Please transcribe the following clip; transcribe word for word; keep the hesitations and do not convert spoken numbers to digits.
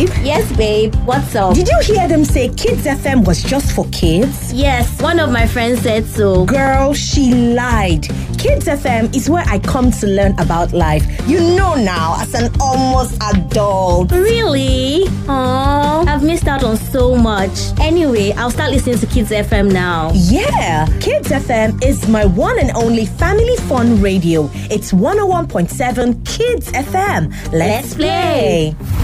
babe. Yes, babe. What's up? Did you hear them say Kids F M was just for kids? Yes, one of my friends said so. Girl, she lied. Kids F M is where I come to learn about life. You know now, as an almost adult. Really? Aww, I've missed out on so much. Anyway, I'll start listening to Kids F M now. Yeah, Kids F M is my one and only family fun radio. It's one oh one point seven Kids F M. Let's, Let's play. play.